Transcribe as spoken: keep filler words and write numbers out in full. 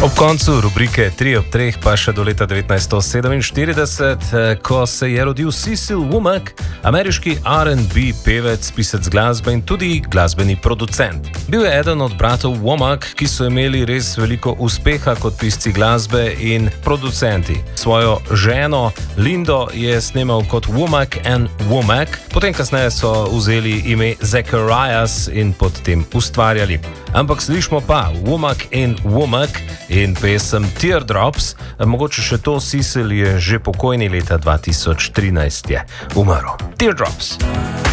Ob koncu rubrike tri ob treh pa še do leta devetnajststo sedeminštirideset, ko se je rodil Cecil Womack, ameriški R and B pevec, pisec glasbe in tudi glasbeni producent. Bil je eden od bratov Womack, ki so imeli res veliko uspeha kot pisci glasbe in producenti. Svojo ženo Lindo je snemal kot Womack and Womack, potem kasneje so vzeli ime Zacharias in pod tem ustvarjali. Ampak slišmo pa Womack and Womack in pesem Teardrops, mogoče še to, Cecil je že pokojni, leta dva tisoč trinajst je umrl. Teardrops.